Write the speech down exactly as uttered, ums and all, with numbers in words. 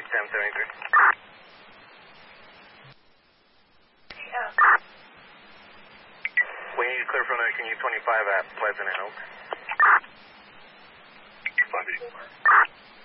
ten seventy-three. We need to clear from there. Can you twenty-five at Pleasant and Oak?